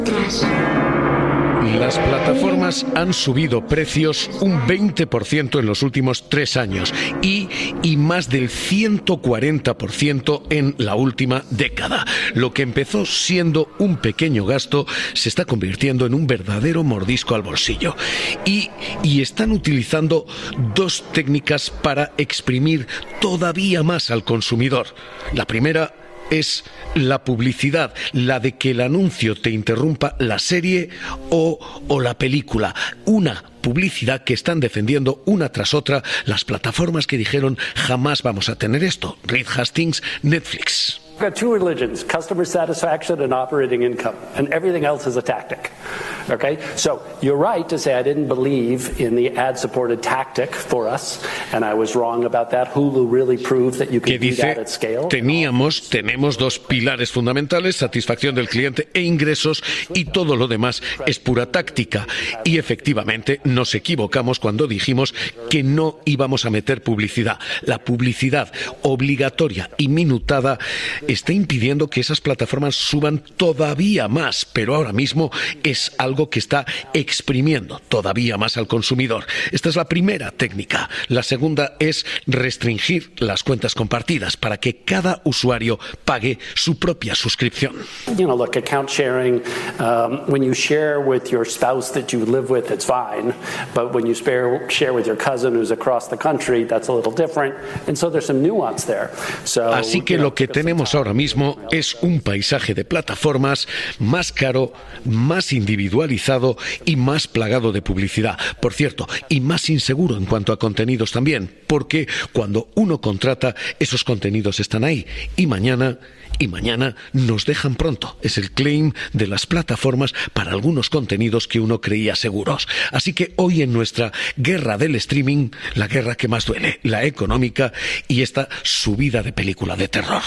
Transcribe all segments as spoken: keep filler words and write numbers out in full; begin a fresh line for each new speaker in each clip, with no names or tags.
Las plataformas han subido precios un veinte por ciento en los últimos tres años y, y más del ciento cuarenta por ciento en la última década. Lo que empezó siendo un pequeño gasto se está convirtiendo en un verdadero mordisco al bolsillo. Y, y están utilizando dos técnicas para exprimir todavía más al consumidor. La primera es la publicidad, la de que el anuncio te interrumpa la serie o, o la película. Una publicidad que están defendiendo una tras otra las plataformas que dijeron jamás vamos a tener esto. Reed Hastings, Netflix.
We've got two religions, customer satisfaction and operating income, and everything else is a tactic. Okay? So you're right to say I didn't believe in the ad-supported tactic for us, and I was wrong about that. Hulu really proved that you can do that at scale.
Teníamos, tenemos dos pilares fundamentales, satisfacción del cliente e ingresos, y todo lo demás es pura táctica. Y efectivamente nos equivocamos cuando dijimos que no íbamos a meter publicidad. La publicidad obligatoria y minutada está impidiendo que esas plataformas suban todavía más, pero ahora mismo es algo que está exprimiendo todavía más al consumidor. Esta es la primera técnica. La segunda es restringir las cuentas compartidas para que cada usuario pague su propia suscripción.
You know, look, account sharing, um, when you share with your spouse that you live with, it's fine, but when you spare, share with your cousin who's across the country, that's a little different, and so there's some nuance there. So,
Así que lo que tenemos ahora mismo es un paisaje de plataformas más caro, más individualizado y más plagado de publicidad. Por cierto, y más inseguro en cuanto a contenidos también, porque cuando uno contrata, esos contenidos están ahí y mañana y mañana nos dejan pronto. Es el claim de las plataformas para algunos contenidos que uno creía seguros. Así que hoy en nuestra guerra del streaming, la guerra que más duele, la económica y esta subida de película de terror.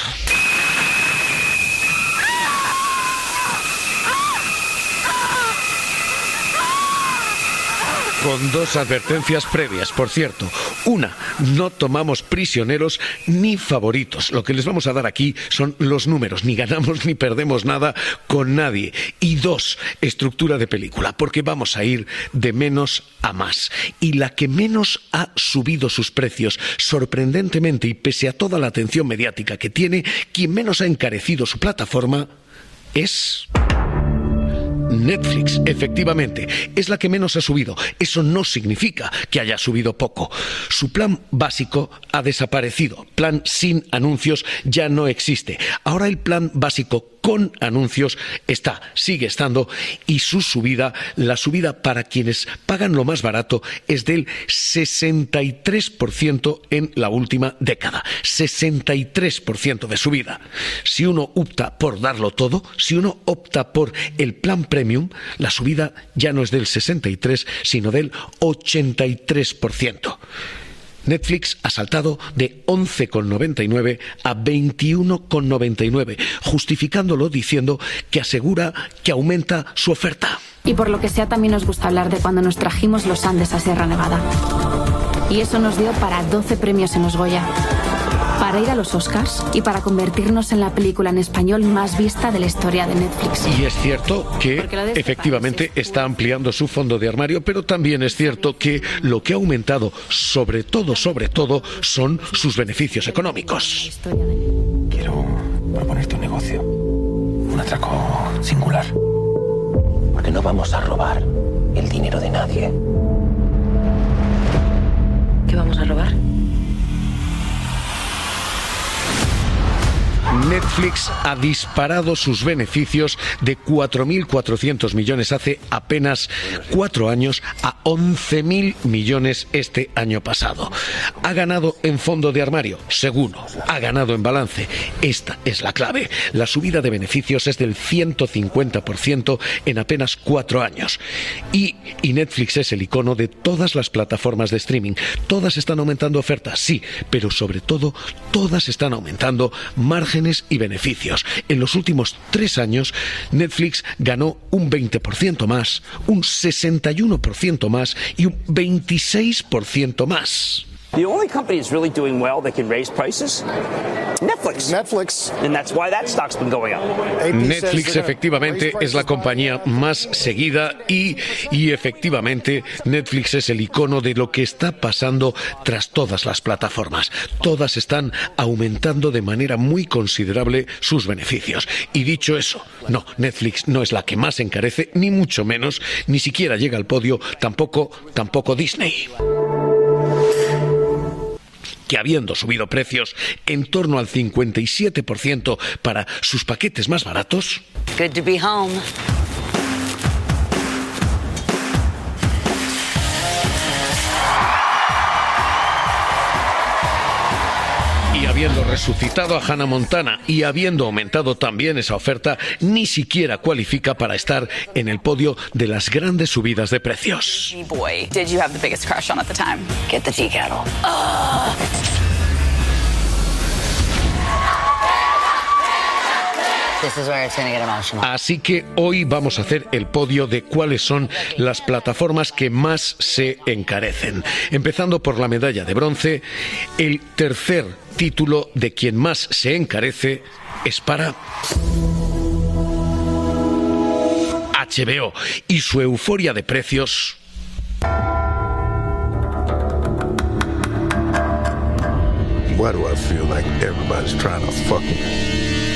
Con dos advertencias previas, por cierto. Una, no tomamos prisioneros ni favoritos. Lo que les vamos a dar aquí son los números. Ni ganamos ni perdemos nada con nadie. Y dos, estructura de película, porque vamos a ir de menos a más. Y la que menos ha subido sus precios, sorprendentemente y pese a toda la atención mediática que tiene, quien menos ha encarecido su plataforma es Netflix, efectivamente, es la que menos ha subido. Eso no significa que haya subido poco. Su plan básico ha desaparecido. Plan sin anuncios ya no existe. Ahora el plan básico con anuncios está, sigue estando, y su subida, la subida para quienes pagan lo más barato, es del sesenta y tres por ciento en la última década. sesenta y tres por ciento de subida. Si uno opta por darlo todo, si uno opta por el plan premium, la subida ya no es del sesenta y tres, sino del ochenta y tres por ciento. Netflix ha saltado de once con noventa y nueve a veintiuno con noventa y nueve, justificándolo diciendo que asegura que aumenta su oferta.
Y por lo que sea, también nos gusta hablar de cuando nos trajimos los Andes a Sierra Nevada. Y eso nos dio para doce premios en los Goya, para ir a los Oscars y para convertirnos en la película en español más vista de la historia de Netflix.
Y es cierto que efectivamente está ampliando su fondo de armario, pero también es cierto que lo que ha aumentado sobre todo, sobre todo, son sus beneficios económicos.
Quiero proponerte un negocio, un atraco singular. Porque no vamos a robar el dinero de nadie.
¿Qué vamos a robar?
Netflix ha disparado sus beneficios de cuatro mil cuatrocientos millones hace apenas cuatro años a once mil millones este año pasado. Ha ganado en fondo de armario, seguro. Ha ganado en balance. Esta es la clave. La subida de beneficios es del ciento cincuenta por ciento en apenas cuatro años. Y, y Netflix es el icono de todas las plataformas de streaming. Todas están aumentando ofertas, sí, pero sobre todo, todas están aumentando márgenes y beneficios. En los últimos tres años, Netflix ganó un veinte por ciento más, un sesenta y uno por ciento más y un veintiséis por ciento más.
The only company that's really doing well that can raise prices, Netflix.
Netflix.
And that's why that stock's been going up.
Netflix efectivamente es la compañía más seguida y, y efectivamente Netflix es el icono de lo que está pasando tras todas las plataformas. Todas están aumentando de manera muy considerable sus beneficios. Y dicho eso, no, Netflix no es la que más encarece, ni mucho menos, ni siquiera llega al podio, tampoco, tampoco Disney, que habiendo subido precios en torno al cincuenta y siete por ciento para sus paquetes más baratos.
Good to be home.
Y habiendo resucitado a Hannah Montana y habiendo aumentado también esa oferta, ni siquiera cualifica para estar en el podio de las grandes subidas de precios.
Boy, did you have the biggest crush on at the time?
Get the tea kettle.
Oh.
This is where it's gonna get emotional.
Así que hoy vamos a hacer el podio de cuáles son las plataformas que más se encarecen. Empezando por la medalla de bronce, el tercer título de quien más se encarece es para H B O y su euforia de precios.
Why do I feel like everybody's trying to fuck me?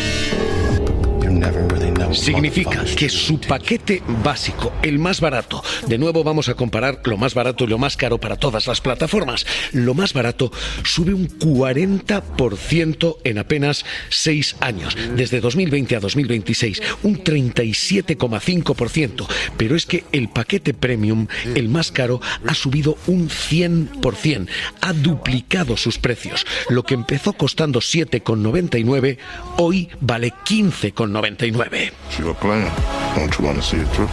Significa que su paquete básico, el más barato, de nuevo vamos a comparar lo más barato y lo más caro para todas las plataformas. Lo más barato sube un cuarenta por ciento en apenas seis años, desde dos mil veinte a dos mil veintiséis, un treinta y siete coma cinco por ciento. Pero es que el paquete premium, el más caro, ha subido un cien por ciento, ha duplicado sus precios. Lo que empezó costando siete con noventa y nueve, hoy vale quince con noventa y nueve.
Your plan. Don't you want to see it through?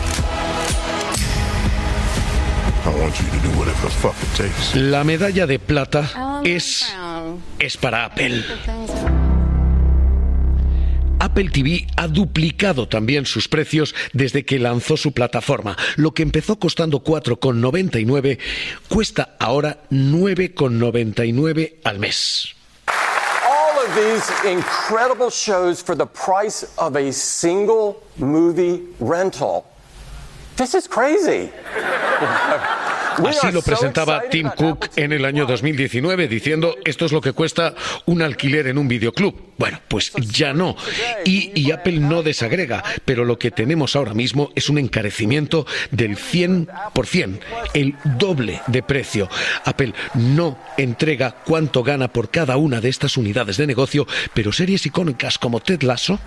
I want you to do whatever the fuck it takes.
La medalla de plata es es para Apple. Apple T V ha duplicado también sus precios desde que lanzó su plataforma. Lo que empezó costando cuatro con noventa y nueve cuesta ahora nueve con noventa y nueve al mes.
These incredible shows for the price of a single movie rental. This is crazy.
Así lo presentaba Tim Cook en el año dos mil diecinueve, diciendo esto es lo que cuesta un alquiler en un videoclub. Bueno, pues ya no. Y, y Apple no desagrega, pero lo que tenemos ahora mismo es un encarecimiento del cien por ciento, el doble de precio. Apple no entrega cuánto gana por cada una de estas unidades de negocio, pero series icónicas como Ted Lasso.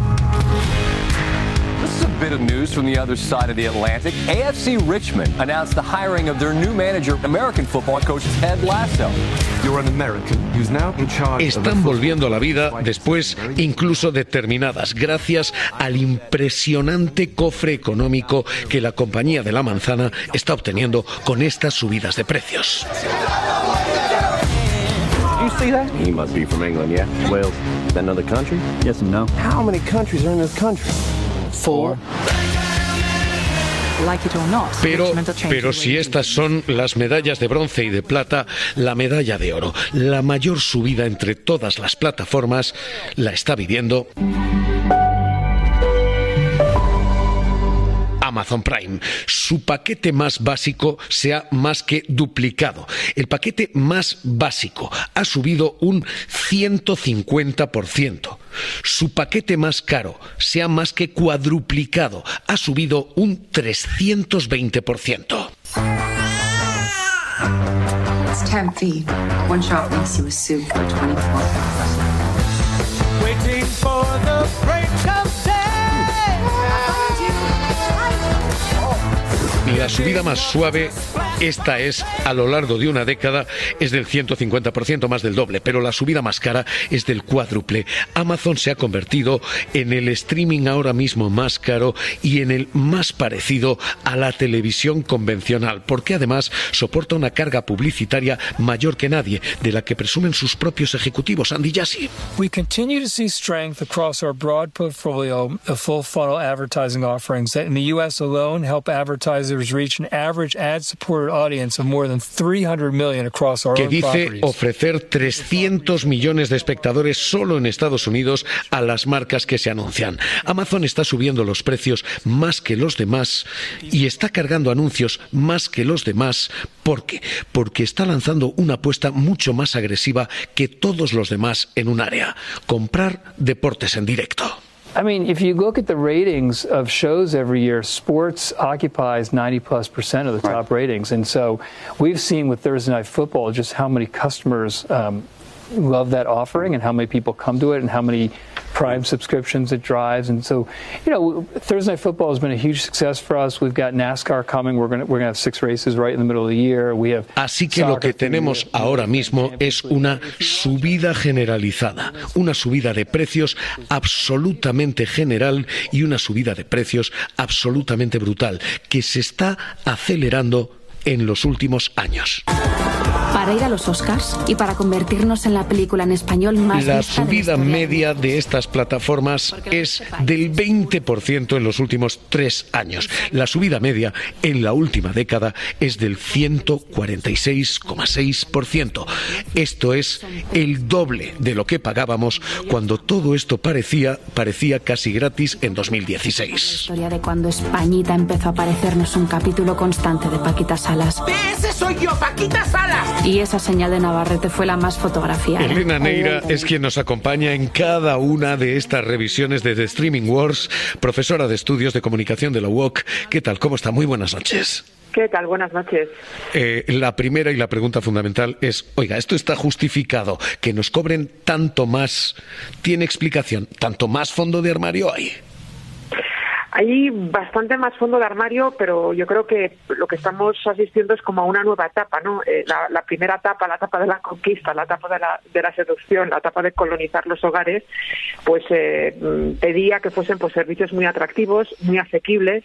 Bit of news from the other side of the Atlantic. A F C Richmond announced the hiring of their new manager, American football coach Ted Lasso.
You're an American who's now in charge.
Están volviendo a la vida después incluso de terminadas, gracias al impresionante cofre económico que la compañía de la manzana está obteniendo con estas subidas de precios.
You see that? He must be from England, yeah. Wales, is that another country?
Yes and no.
How many countries are in this country?
Four.
Pero, pero si estas son las medallas de bronce y de plata, la medalla de oro, la mayor subida entre todas las plataformas, la está viviendo Amazon Prime. Su paquete más básico se ha más que duplicado. El paquete más básico ha subido un ciento cincuenta por ciento. Su paquete más caro se ha más que cuadruplicado. Ha subido un trescientos veinte por ciento.
It's ten feet. One shot makes you a suit for twenty-four thousand.
Waiting for the break of day.
La subida más suave, esta es a lo largo de una década, es del ciento cincuenta por ciento, más del doble, pero la subida más cara es del cuádruple. Amazon se ha convertido en el streaming ahora mismo más caro y en el más parecido a la televisión convencional, porque además soporta una carga publicitaria mayor que nadie, de la que presumen sus propios ejecutivos. Andy Jassy.
We continue to see strength across our broad portfolio of full funnel advertising offerings that in the U S alone help advertisers reach an average ad-supported covered audience of more than three hundred million across our
que
own
dice
properties.
ofrecer trescientos millones de espectadores solo en Estados Unidos a las marcas que se anuncian. Amazon está subiendo los precios más que los demás y está cargando anuncios más que los demás. ¿Por qué? Porque está lanzando una apuesta mucho más agresiva que todos los demás en un área: comprar deportes en directo.
I mean, if you look at the ratings of shows every year, sports occupies ninety plus percent of the top ratings. And so we've seen with Thursday Night Football just how many customers um, love that offering and how many people come to it and how many Prime subscriptions it drives. And so, you know, Thursday Night Football has been a huge success for us. We've got NASCAR coming. We're going we're going to have six races right in the middle of the year. We have
Así que lo que tenemos ahora mismo es una subida generalizada, una subida de precios absolutamente general y una subida de precios absolutamente brutal que se está acelerando en los últimos años.
Para ir a los Oscars y para convertirnos en la película en español más
La
vista de la
subida
historia.
media de estas plataformas es del veinte por ciento en los últimos tres años. La subida media en la última década es del ciento cuarenta y seis coma seis por ciento. Esto es el doble de lo que pagábamos cuando todo esto parecía, parecía casi gratis en dos mil dieciséis.
La historia de cuando Españita empezó a parecernos un capítulo constante de Paquita Salas.
¡Ese soy yo, Paquita Salas!
Y esa señal de Navarrete fue la más fotografiada.
Elena Neira es quien nos acompaña en cada una de estas revisiones de The Streaming Wars, profesora de Estudios de Comunicación de la U O C. ¿Qué tal? ¿Cómo está? Muy buenas noches.
¿Qué tal? Buenas noches.
Eh, la primera y la pregunta fundamental es, oiga, ¿esto está justificado? ¿Que nos cobren tanto más? ¿Tiene explicación? ¿Tanto más fondo de armario hay?
Hay bastante más fondo de armario, pero yo creo que lo que estamos asistiendo es como a una nueva etapa, ¿no? Eh, la, la primera etapa, la etapa de la conquista, la etapa de la, de la seducción, la etapa de colonizar los hogares, pues eh, pedía que fuesen pues servicios muy atractivos, muy asequibles,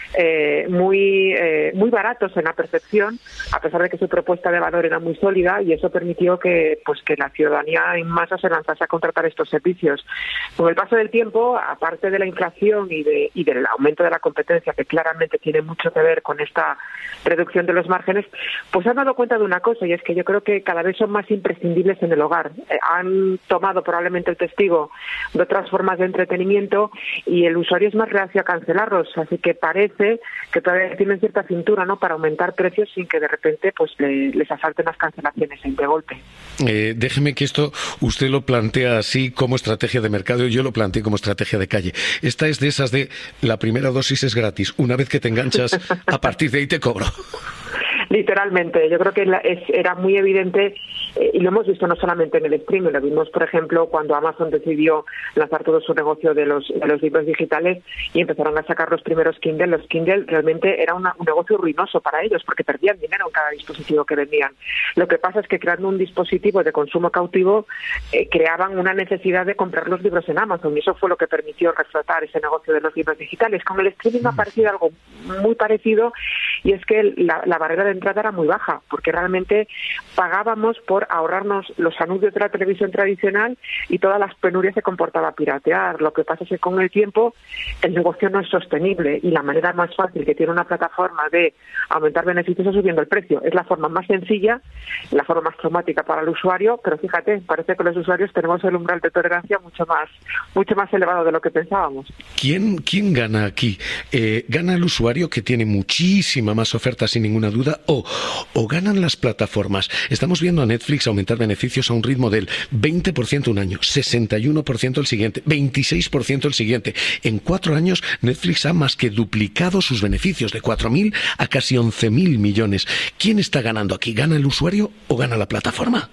eh, muy eh, muy baratos en la percepción, a pesar de que su propuesta de valor era muy sólida, y eso permitió que pues que la ciudadanía en masa se lanzase a contratar estos servicios. Con el paso del tiempo, aparte de la inflación y de y del aumento de la competencia, que claramente tiene mucho que ver con esta reducción de los márgenes, pues han dado cuenta de una cosa, y es que yo creo que cada vez son más imprescindibles en el hogar. Eh, han tomado probablemente el testigo de otras formas de entretenimiento y el usuario es más reacio a cancelarlos, así que parece que todavía tienen cierta cintura, ¿no?, para aumentar precios sin que de repente pues le, les asalten las cancelaciones de golpe.
Eh, déjeme que esto usted lo plantea así como estrategia de mercado, y yo lo planteé como estrategia de calle. Esta es de esas de la primera dosis es gratis, una vez que te enganchas, a partir de ahí te cobro.
Literalmente, yo creo que es, era muy evidente, eh, y lo hemos visto no solamente en el streaming, lo vimos, por ejemplo, cuando Amazon decidió lanzar todo su negocio de los, de los libros digitales y empezaron a sacar los primeros Kindle. Los Kindle realmente era una, un negocio ruinoso para ellos porque perdían dinero en cada dispositivo que vendían. Lo que pasa es que creando un dispositivo de consumo cautivo eh, creaban una necesidad de comprar los libros en Amazon, y eso fue lo que permitió reflotar ese negocio de los libros digitales. Con el streaming ha parecido algo muy parecido, y es que la, la barrera de entrada era muy baja, porque realmente pagábamos por ahorrarnos los anuncios de la televisión tradicional y todas las penurias que comportaba piratear. Lo que pasa es que con el tiempo el negocio no es sostenible, y la manera más fácil que tiene una plataforma de aumentar beneficios es subiendo el precio. Es la forma más sencilla, la forma más traumática para el usuario, pero fíjate, parece que los usuarios tenemos el umbral de tolerancia mucho más mucho más elevado de lo que pensábamos.
¿Quién, quién gana aquí? Eh, ¿Gana el usuario, que tiene muchísima más oferta sin ninguna duda, o, o ganan las plataformas? Estamos viendo a Netflix aumentar beneficios a un ritmo del veinte por ciento un año, sesenta y uno por ciento el siguiente, veintiséis por ciento el siguiente. En cuatro años Netflix ha más que duplicado sus beneficios, de cuatro mil a casi once mil millones. ¿Quién está ganando aquí? ¿Gana el usuario o gana la plataforma?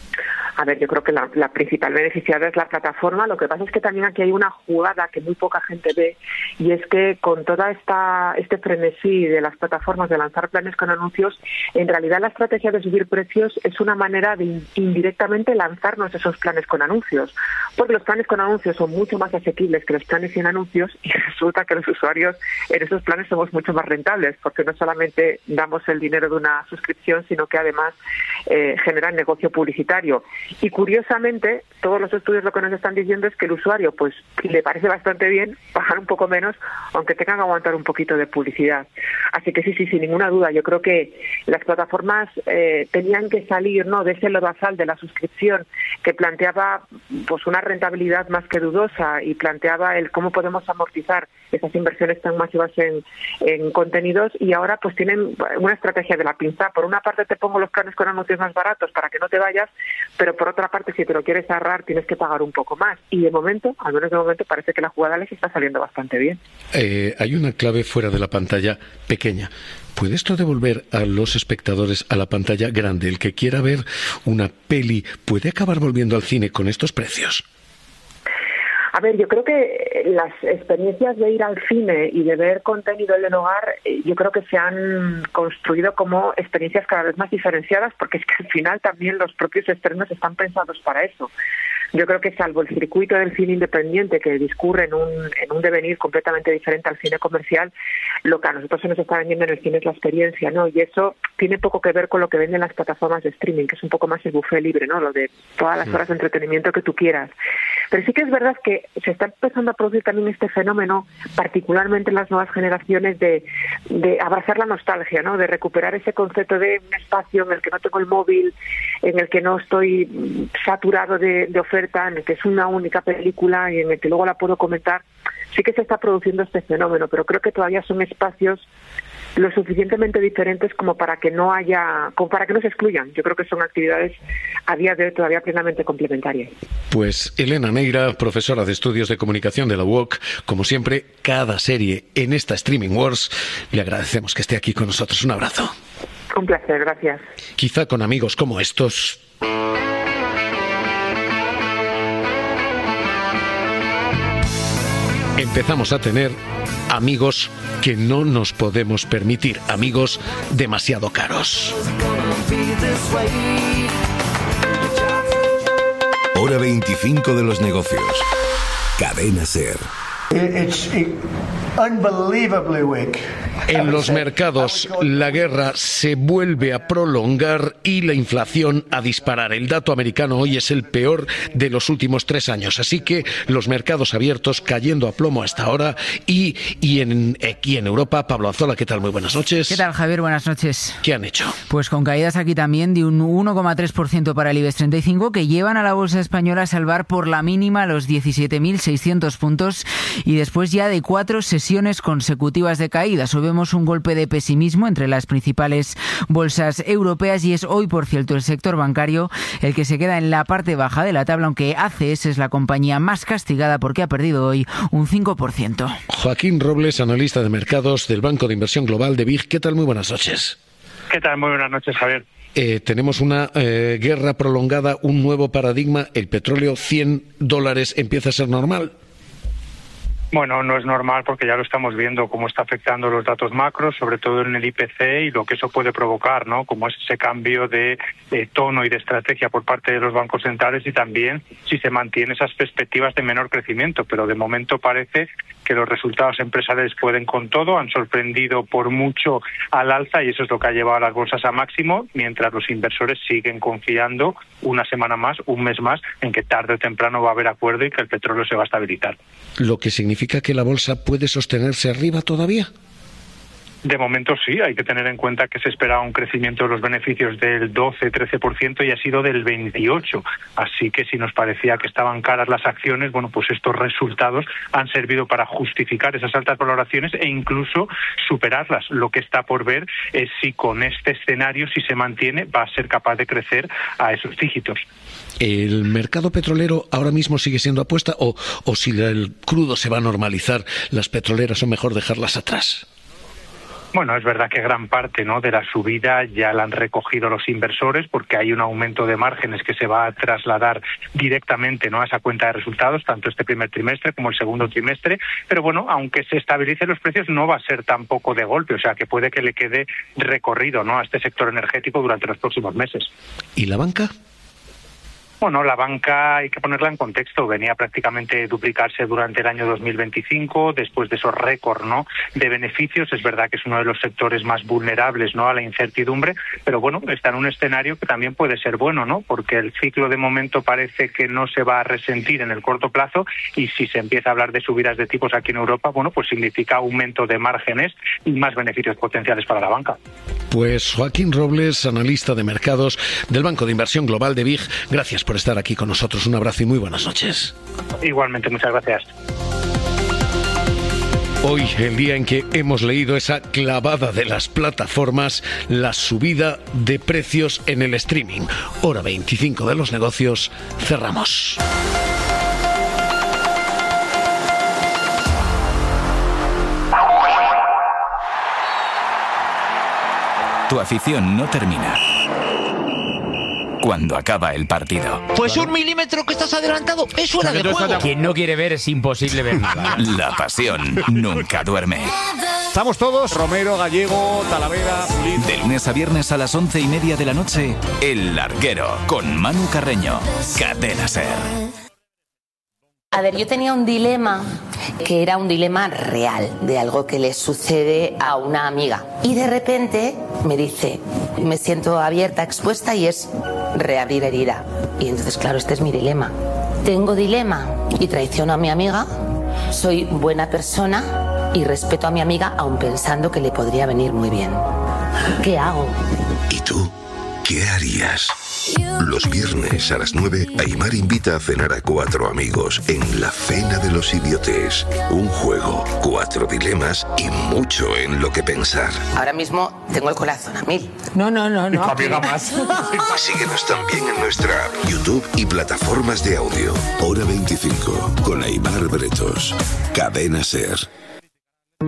A ver, yo creo que la, la principal beneficiada es la plataforma. Lo que pasa es que también aquí hay una jugada que muy poca gente ve, y es que con toda esta este frenesí de las plataformas de lanzar planes con anuncios, en realidad la estrategia de subir precios es una manera de indirectamente lanzarnos esos planes con anuncios, porque los planes con anuncios son mucho más asequibles que los planes sin anuncios, y resulta que los usuarios en esos planes somos mucho más rentables, porque no solamente damos el dinero de una suscripción, sino que además eh, generan negocio publicitario. Y curiosamente, todos los estudios lo que nos están diciendo es que el usuario pues le parece bastante bien pagar un poco menos, aunque tengan que aguantar un poquito de publicidad. Así que sí, sí, sin ninguna duda, yo creo que las plataformas eh, tenían que salir, ¿no?, de ese lodazal de la suscripción que planteaba pues una rentabilidad más que dudosa y planteaba el cómo podemos amortizar esas inversiones tan masivas en, en contenidos, y ahora pues tienen una estrategia de la pinza. Por una parte te pongo los planes con anuncios más baratos para que no te vayas, pero por otra parte si te lo quieres ahorrar tienes que pagar un poco más, y de momento, al menos de momento, parece que la jugada les está saliendo bastante bien.
Eh, hay una clave fuera de la pantalla pequeña. ¿Puede esto devolver a los espectadores a la pantalla grande? El que quiera ver una peli, ¿puede acabar volviendo al cine con estos precios?
A ver, yo creo que las experiencias de ir al cine y de ver contenido en el hogar, yo creo que se han construido como experiencias cada vez más diferenciadas, porque es que al final también los propios estrenos están pensados para eso. Yo creo que salvo el circuito del cine independiente, que discurre en un, en un devenir completamente diferente al cine comercial, lo que a nosotros se nos está vendiendo en el cine es la experiencia, ¿no? Y eso tiene poco que ver con lo que venden las plataformas de streaming, que es un poco más el buffet libre, ¿no? Lo de todas las horas de entretenimiento que tú quieras. Pero sí que es verdad que se está empezando a producir también este fenómeno, particularmente en las nuevas generaciones, de, de abrazar la nostalgia, ¿no? De recuperar ese concepto de un espacio en el que no tengo el móvil, en el que no estoy saturado de, de ofertas, en el que es una única película y en el que luego la puedo comentar. Sí que se está produciendo este fenómeno, pero creo que todavía son espacios lo suficientemente diferentes como para que no haya, como para que no se excluyan. Yo creo que son actividades a día de hoy todavía plenamente complementarias.
Pues Elena Neira, profesora de Estudios de Comunicación de la U O C, como siempre, cada serie en esta Streaming Wars, le agradecemos que esté aquí con nosotros. Un abrazo.
Un placer, gracias.
Quizá con amigos como estos empezamos a tener amigos que no nos podemos permitir, amigos demasiado caros.
Hora veinticinco de los negocios. Cadena SER.
It's unbelievably weak.
En los mercados, la guerra se vuelve a prolongar y la inflación a disparar. El dato americano hoy es el peor de los últimos tres años. Así que los mercados abiertos cayendo a plomo hasta ahora. Y, y en, aquí en Europa, Pablo Anzola, ¿qué tal? Muy buenas noches.
¿Qué tal, Javier? Buenas noches.
¿Qué han hecho?
Pues con caídas aquí también de un uno coma tres por ciento para el IBEX treinta y cinco, que llevan a la bolsa española a salvar por la mínima los diecisiete mil seiscientos puntos, y después ya de cuatro sesiones consecutivas de caídas. Hoy vemos un golpe de pesimismo entre las principales bolsas europeas, y es hoy, por cierto, el sector bancario el que se queda en la parte baja de la tabla, aunque A C S es la compañía más castigada porque ha perdido hoy un cinco por ciento.
Joaquín Robles, analista de mercados del Banco de Inversión Global de B I G. ¿Qué tal? Muy buenas noches.
¿Qué tal? Muy buenas noches, Javier.
Eh, tenemos una eh, guerra prolongada, un nuevo paradigma. El petróleo, cien dólares, empieza a ser normal.
Bueno, no es normal porque ya lo estamos viendo cómo está afectando los datos macros, sobre todo en el I P C, y lo que eso puede provocar, ¿no? Como es ese cambio de eh, tono y de estrategia por parte de los bancos centrales, y también si se mantiene esas perspectivas de menor crecimiento. Pero de momento parece que los resultados empresariales pueden con todo, han sorprendido por mucho al alza, y eso es lo que ha llevado a las bolsas a máximo, mientras los inversores siguen confiando una semana más, un mes más, en que tarde o temprano va a haber acuerdo y que el petróleo se va a estabilizar.
Lo que significa que la bolsa puede sostenerse arriba todavía.
De momento sí, hay que tener en cuenta que se esperaba un crecimiento de los beneficios del doce trece por ciento y ha sido del veintiocho por ciento. Así que si nos parecía que estaban caras las acciones, bueno, pues estos resultados han servido para justificar esas altas valoraciones e incluso superarlas. Lo que está por ver es si con este escenario, si se mantiene, va a ser capaz de crecer a esos dígitos.
¿El mercado petrolero ahora mismo sigue siendo apuesta o, o si el crudo se va a normalizar, las petroleras son mejor dejarlas atrás?
Bueno, es verdad que gran parte, ¿no?, de la subida ya la han recogido los inversores, porque hay un aumento de márgenes que se va a trasladar directamente, ¿no?, a esa cuenta de resultados, tanto este primer trimestre como el segundo trimestre. Pero bueno, aunque se estabilicen los precios, no va a ser tampoco de golpe, o sea que puede que le quede recorrido, ¿no?, a este sector energético durante los próximos meses.
¿Y la banca?
Bueno, la banca hay que ponerla en contexto, venía a prácticamente duplicarse durante el año dos mil veinticinco, después de esos récords, ¿no?, de beneficios. Es verdad que es uno de los sectores más vulnerables, ¿no?, a la incertidumbre, pero bueno, está en un escenario que también puede ser bueno, ¿no?, porque el ciclo de momento parece que no se va a resentir en el corto plazo, y si se empieza a hablar de subidas de tipos aquí en Europa, bueno, pues significa aumento de márgenes y más beneficios potenciales para la banca.
Pues Joaquín Robles, analista de mercados del Banco de Inversión Global de B I G, gracias por estar aquí con nosotros. Un abrazo y muy buenas noches.
Igualmente, muchas gracias.
Hoy, el día en que hemos leído esa clavada de las plataformas, la subida de precios en el streaming. Hora veinticinco de los negocios, cerramos.
Tu afición no termina cuando acaba el partido.
Pues un milímetro que estás adelantado es fuera de juego.
Quien no quiere ver es imposible ver nada.
La pasión nunca duerme. Estamos todos, Romero, Gallego, Talavera, Pulido. De lunes a viernes a las once y media de la noche, El Larguero, con Manu Carreño. Cadena SER.
A ver, yo tenía un dilema que era un dilema real, de algo que le sucede a una amiga. Y de repente me dice, me siento abierta, expuesta, y es reabrir herida. Y entonces, claro, este es mi dilema. Tengo dilema y traiciono a mi amiga, soy buena persona y respeto a mi amiga aun pensando que le podría venir muy bien. ¿Qué hago?
¿Y tú? ¿Qué harías? Los viernes a las nueve, Aimar invita a cenar a cuatro amigos en La Cena de los Idiotes. Un juego, cuatro dilemas y mucho en lo que pensar.
Ahora mismo tengo el corazón a mil. No, no, no, no.
Más. Síguenos también en nuestra app, YouTube y plataformas de audio. Hora veinticinco, con Aimar Bretos. Cadena SER.